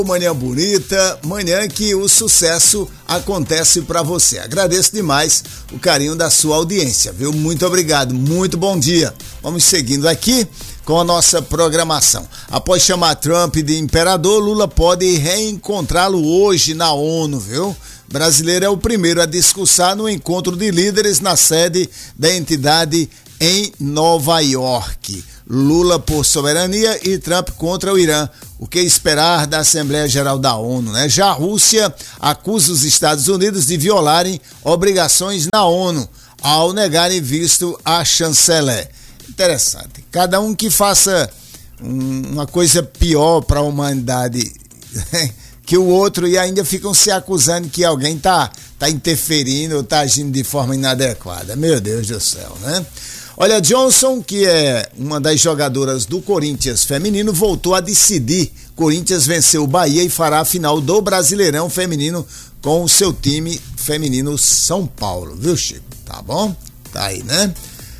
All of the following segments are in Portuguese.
Manhã bonita, manhã que o sucesso acontece para você. Agradeço demais o carinho da sua audiência, viu? Muito obrigado, muito bom dia. Vamos seguindo aqui com a nossa programação. Após chamar Trump de imperador, Lula pode reencontrá-lo hoje na ONU, viu? Brasileiro é o primeiro a discursar no encontro de líderes na sede da entidade em Nova York. Lula por soberania e Trump contra o Irã. O que esperar da Assembleia Geral da ONU, né? Já a Rússia acusa os Estados Unidos de violarem obrigações na ONU ao negarem visto a chanceler. Interessante. Cada um que faça uma coisa pior para a humanidade que o outro e ainda ficam se acusando que alguém tá interferindo ou tá agindo de forma inadequada. Meu Deus do céu, né? Olha, Johnson, que é uma das jogadoras do Corinthians feminino, voltou a decidir. Corinthians venceu o Bahia e fará a final do Brasileirão feminino com o seu time feminino São Paulo, viu, Chico? Tá bom? Tá aí, né?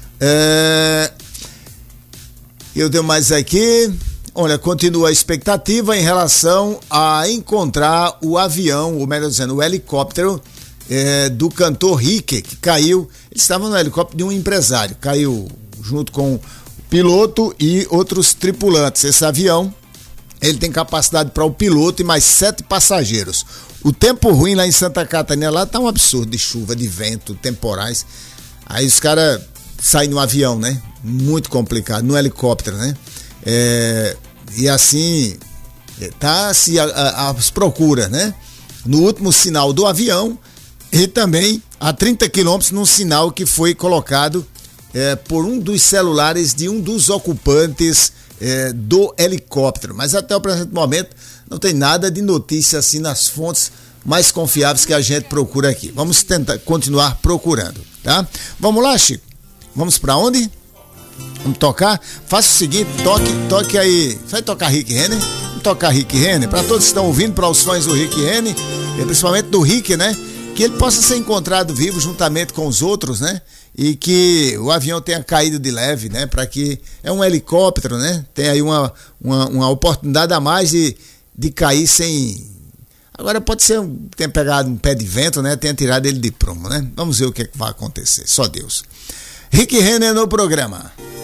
Eu tenho mais aqui. Olha, continua a expectativa em relação a encontrar o avião, ou melhor dizendo, o helicóptero do cantor Rick, que caiu. Eles estavam no helicóptero de um empresário, caiu junto com o piloto e outros tripulantes. Esse avião, ele tem capacidade para o piloto e mais 7 passageiros. O tempo ruim lá em Santa Catarina, lá tá um absurdo de chuva, de vento, temporais. Aí os caras saem no avião, né? Muito complicado, no helicóptero, né? E assim, tá se as procuras, né? No último sinal do avião e também a 30 quilômetros num sinal que foi colocado por um dos celulares de um dos ocupantes do helicóptero. Mas até o presente momento não tem nada de notícia assim nas fontes mais confiáveis que a gente procura aqui. Vamos tentar continuar procurando, tá? Vamos lá, Chico? Vamos pra onde? Vamos tocar? Faça o seguinte, toque aí. Você vai tocar Rick Renner? Vamos tocar Rick Renner? Para todos que estão ouvindo, para os fãs do Rick Renner, e principalmente do Rick, né? Que ele possa ser encontrado vivo juntamente com os outros, né? E que o avião tenha caído de leve, né? Para que é um helicóptero, né? Tem aí uma oportunidade a mais de cair sem. Agora pode ser tenha pegado um pé de vento, né? Tenha tirado ele de prumo, né? Vamos ver o que vai acontecer. Só Deus. Rick Renner no programa.